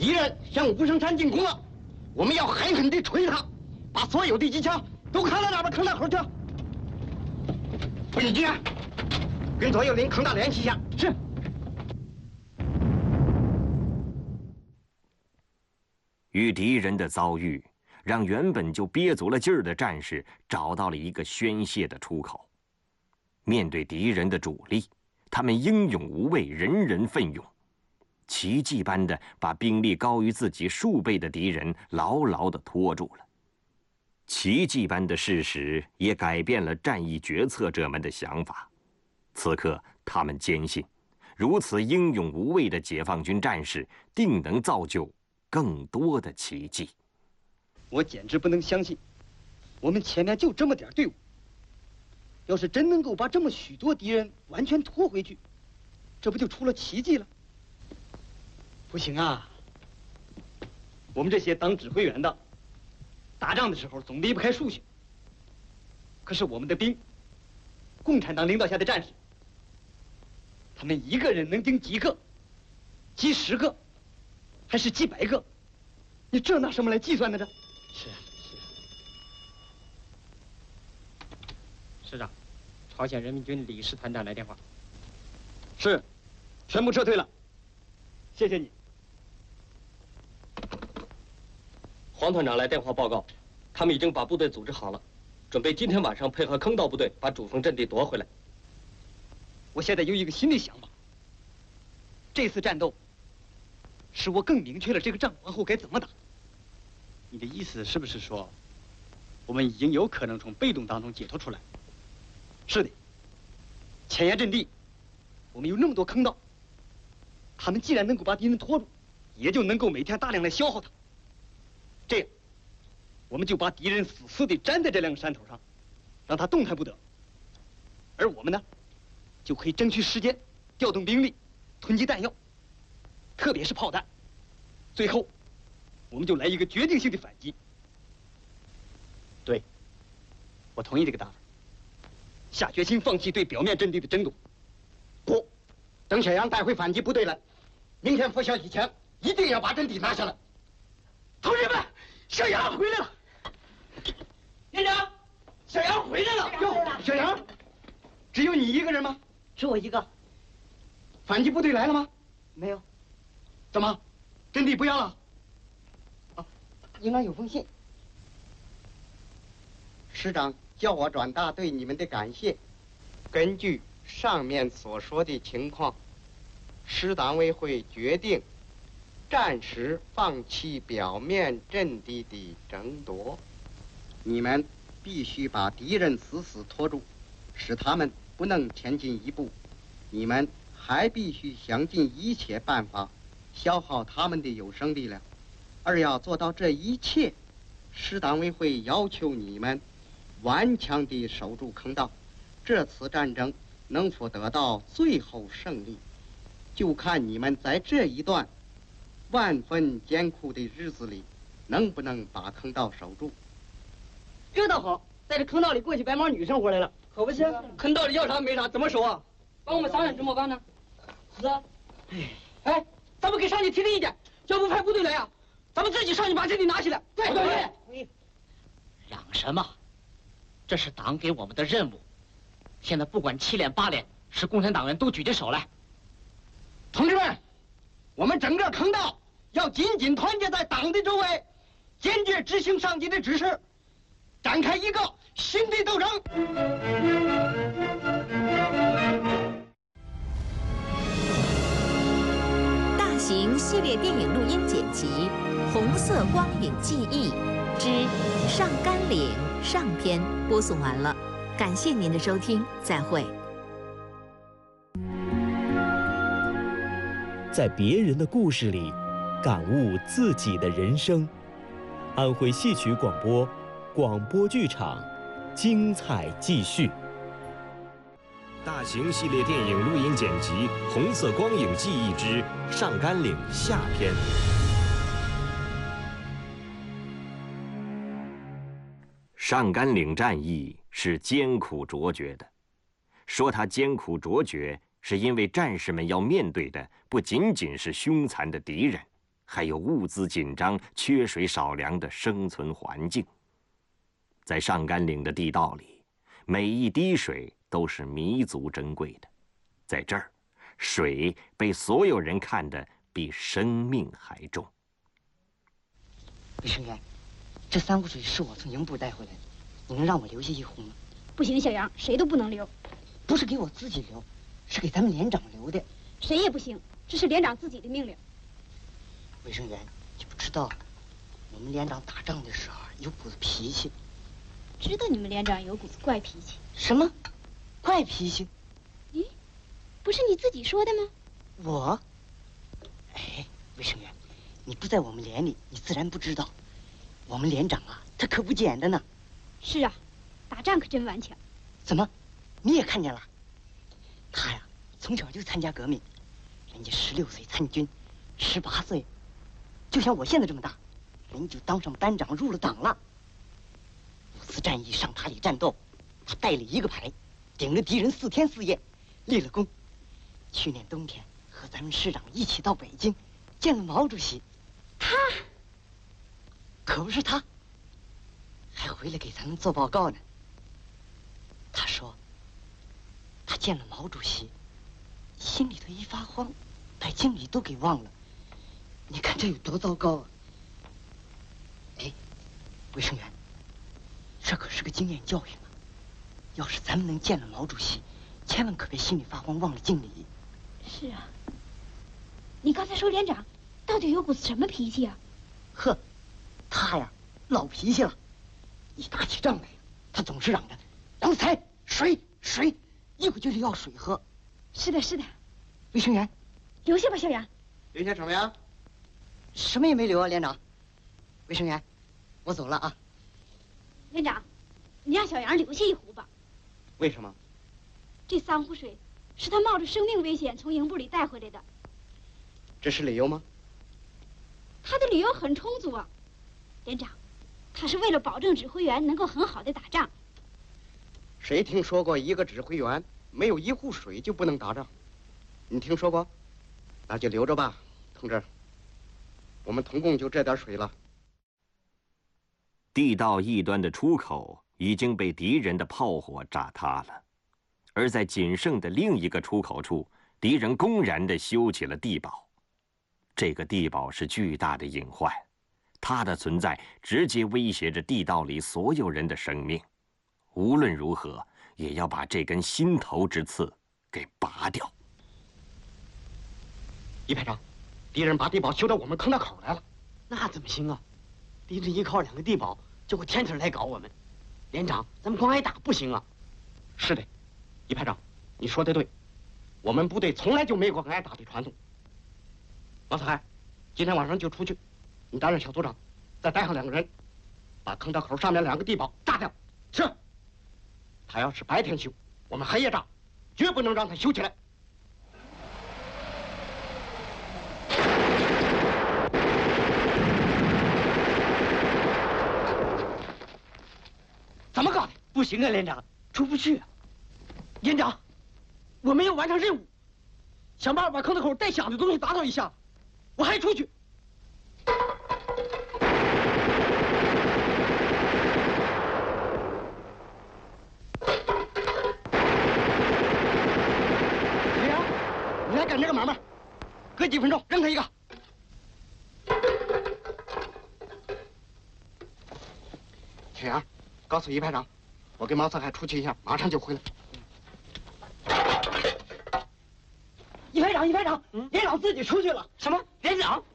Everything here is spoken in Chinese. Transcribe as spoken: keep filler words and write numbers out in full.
敌人向武圣山进攻了，我们要狠狠地锤他，把所有的机枪都扛到那边坑大口去。本军啊，跟左右邻坑大联系一下。是。 与敌人的遭遇，让原本就憋足了劲儿的战士找到了一个宣泄的出口。面对敌人的主力，他们英勇无畏，人人奋勇，奇迹般的把兵力高于自己数倍的敌人牢牢地拖住了。奇迹般的事实也改变了战役决策者们的想法。此刻，他们坚信，如此英勇无畏的解放军战士，定能造就更多的奇迹。 我简直不能相信，我们前面就这么点队伍，要是真能够把这么许多敌人完全拖回去，这不就出了奇迹了？不行啊！我们这些当指挥员的，打仗的时候总离不开数学。可是我们的兵，共产党领导下的战士，他们一个人能顶几个？几十个？还是几百个？你这拿什么来计算的这？是啊，是啊。 师长，朝鲜人民军李氏团长来电话。 是，全部撤退了。谢谢你。 黄团长来电话报告，他们已经把部队组织好了，准备今天晚上配合坑道部队把主峰阵地夺回来。 我现在有一个新的想法。这次战斗，使我更明确了这个仗往后该怎么打。 你的意思是不是说，我们已经有可能从被动当中解脱出来？ 是的。前沿阵地，我们有那么多坑道，他们既然能够把敌人拖住，也就能够每天大量的消耗它。这样，我们就把敌人死死地粘在这两个山头上，让他动弹不得。而我们呢，就可以争取时间，调动兵力，囤积弹药，特别是炮弹。最后，我们就来一个决定性的反击。 对，我同意这个打法。 下决心放弃对表面阵地的争夺。不，等小杨带回反击部队来，明天拂晓以前，一定要把阵地拿下来。同志们，小杨回来了。连长，小杨回来了。哟，小杨，只有你一个人吗？ 只我一个。 反击部队来了吗？ 没有。 怎么，阵地不要了？ 啊，应该有封信。 师长叫我转达对你们的感谢。根据上面所说的情况，师党委会决定暂时放弃表面阵地的争夺。你们必须把敌人死死拖住，使他们不能前进一步。你们还必须想尽一切办法消耗他们的有生力量。而要做到这一切，师党委会要求你们顽强地守住坑道。这次战争能否得到最后胜利，就看你们在这一段万分艰苦的日子里，能不能把坑道守住。 这倒好，在这坑道里过起白毛女生活来了，可不是？ 坑道里要啥没啥，怎么守啊？ 帮我们商量怎么办呢？是啊。 哎，咱们给上级提个意见，要不派部队来啊，咱们自己上去把阵地拿起来。 对对对。 嚷什么？这是党给我们的任务。现在不管七连八连，是共产党员都举起手来。 同志们，我们整个坑道要紧紧团结在党的周围，坚决执行上级的指示，展开一个新的斗争。 大型系列电影录音剪辑《红色光影记忆之上甘岭》上篇播送完了，感谢您的收听，再会。 在别人的故事里，感悟自己的人生。安徽戏曲广播，广播剧场，精彩继续。 大型系列电影录音剪辑《红色光影记忆之上甘岭》下篇。上甘岭战役是艰苦卓绝的，说它艰苦卓绝，是因为战士们要面对的不仅仅是凶残的敌人， 还有物资紧张、缺水少粮的生存环境。在上甘岭的地道里，每一滴水都是弥足珍贵的。在这儿，水被所有人看得比生命还重。 卫生员，这三壶水是我从营部带回来的，你能让我留下一壶吗？ 不行，小杨，谁都不能留。 不是给我自己留，是给咱们连长留的。 谁也不行，这是连长自己的命令。 卫生员，你不知道，我们连长打仗的时候有股子脾气。 知道你们连长有股子怪脾气。 什么？怪脾气？ 咦，不是你自己说的吗？ 我？哎，卫生员，你不在我们连里，你自然不知道。我们连长啊，他可不简单呢。 是啊，打仗可真顽强。 怎么，你也看见了？他呀，从小就参加革命，人家十六岁参军，十八岁，就像我现在这么大，人家就当上班长，入了党了。五次战役上塔里战斗，他带了一个排，顶着敌人四天四夜，立了功。去年冬天和咱们师长一起到北京，见了毛主席。 他可不是他，还回来给咱们做报告呢。他说，他见了毛主席，心里头一发慌，把经理都给忘了。你看这有多糟糕啊！哎，卫生员，这可是个经验教训啊！要是咱们能见了毛主席，千万可别心里发慌，忘了敬礼。 是啊，你刚才说连长到底有股子什么脾气啊？ 呵，他呀，老脾气了。一打起仗来呀，他总是嚷着杨才水水，一会儿就是要水喝。 是的，是的。 卫生员， 留下吧，小杨。 留下什么呀？ 什么也没留啊，连长。卫生员，我走了啊。 连长，你让小杨留下一壶吧。 为什么？ 这三壶水是他冒着生命危险从营部里带回来的。 这是理由吗？ 他的理由很充足啊，连长，他是为了保证指挥员能够很好的打仗。 谁听说过一个指挥员没有一壶水就不能打仗？你听说过？那就留着吧，同志。我们统共就这点水了。 地道一端的出口已经被敌人的炮火炸塌了，而在仅剩的另一个出口处，敌人公然地修起了地堡。这个地堡是巨大的隐患，它的存在直接威胁着地道里所有人的生命。无论如何，也要把这根心头之刺给拔掉。 一排长，敌人把地堡修到我们坑道口来了。 那怎么行啊？敌人依靠两个地堡，就会天天来搞我们。连长，咱们光挨打不行啊。 是的，一排长，你说的对，我们部队从来就没有过挨打的传统。王四海，今天晚上就出去，你担任小组长，再带上两个人，把坑道口上面两个地堡炸掉。是。他要是白天修，我们黑夜炸，绝不能让他修起来。 怎么搞的？不行啊，连长，出不去啊。连长，我们要完成任务，想办法把坑道口带响的东西打倒一下，我还出去。李阳，你来干这个买卖，隔几分钟扔他一个。小杨，告诉一排长，我跟毛四海出去一下，马上就回来。一排长，一排长，嗯、连长自己出去了。什么？连长？